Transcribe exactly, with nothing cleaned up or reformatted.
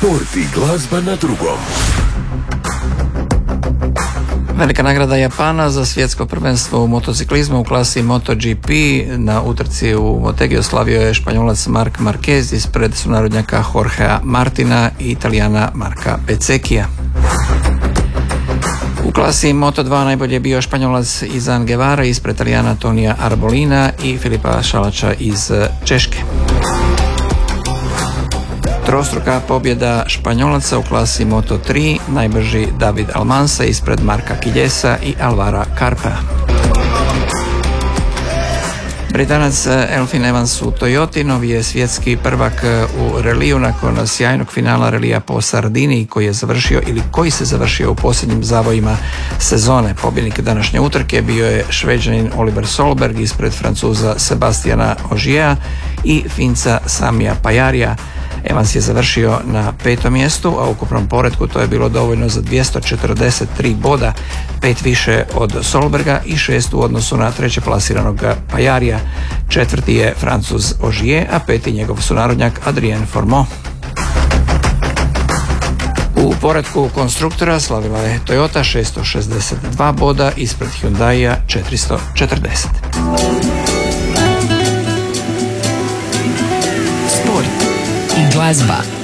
Sport i glazba na drugom. Velika nagrada Japana za svjetsko prvenstvo u motociklizmu u klasi MotoGP. Na utrci u Motegi oslavio je Španjolac Marc Marquez ispred sunarodnjaka Jorgea Martina i Italijana Marka Bezzecchija. U klasi Moto dva najbolje je bio Španjolac Izan Guevara ispred Italijana Tonija Arbolina i Filipa Šalača iz Češke. Trostruka pobjeda Španjolaca u klasi Moto tri, najbrži David Almansa ispred Marka Quiljesa i Alvara Carpea. Britanac Elfyn Evans u Toyoti novi je svjetski prvak u reliju nakon sjajnog finala relija po Sardiniji koji je završio ili koji se završio u posljednjim zavojima sezone. Pobjednik današnje utrke bio je Šveđanin Oliver Solberg ispred Francuza Sebastiana Ogiera i Finca Samija Pajarija. Evans je završio na petom mjestu, a u ukupnom poretku to je bilo dovoljno za dvjesto četrdeset tri boda, pet više od Solberga i šest u odnosu na treće plasiranog Pajarija. Četvrti je Francuz Ogier, a peti njegov sunarodnjak Adrien Fourmont. U poretku konstruktora slavila je Toyota šesto šezdeset dva boda ispred Hyundaija četiristo četrdeset. Sport i glazba.